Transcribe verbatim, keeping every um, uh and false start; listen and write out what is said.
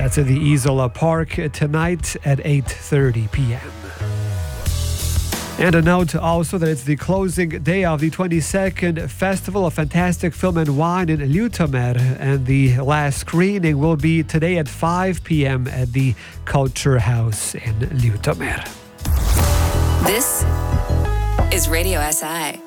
That's at the Isola Park tonight at eight thirty p.m. And a note also that it's the closing day of the twenty-second Festival of Fantastic Film and Wine in Ljutomer, and the last screening will be today at five p.m. at the Culture House in Ljutomer. This is Radio S I.